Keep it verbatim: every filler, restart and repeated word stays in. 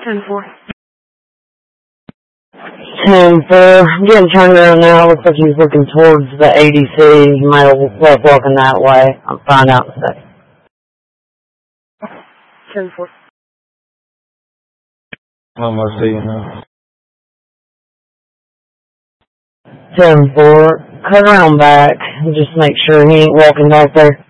ten four. ten four. I'm getting turned around now. Looks like he's looking towards the A D C. He might have left walking that way. I'll find out in a second. ten four. I'm gonna see you now. ten four. Cut around back. Just make sure he ain't walking back there.